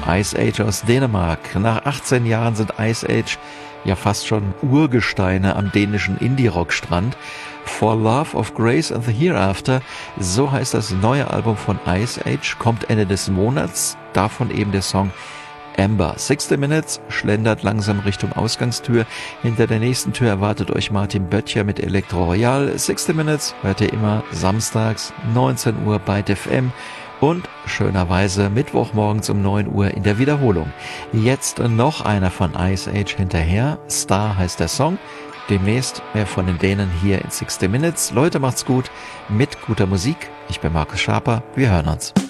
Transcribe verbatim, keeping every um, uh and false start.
Ice Age aus Dänemark. Nach achtzehn Jahren sind Ice Age ja fast schon Urgesteine am dänischen Indie-Rock-Strand. For Love of Grace and the Hereafter, so heißt das neue Album von Ice Age, kommt Ende des Monats. Davon eben der Song Amber. sixty Minutes schlendert langsam Richtung Ausgangstür. Hinter der nächsten Tür erwartet euch Martin Böttcher mit Elektro Royal. sixty Minutes hört ihr immer samstags neunzehn Uhr bei D F M und schönerweise Mittwochmorgens um neun Uhr in der Wiederholung. Jetzt noch einer von Ice Age hinterher. Star heißt der Song. Demnächst mehr von den Dänen hier in sixty Minutes. Leute, macht's gut mit guter Musik. Ich bin Markus Schaper. Wir hören uns.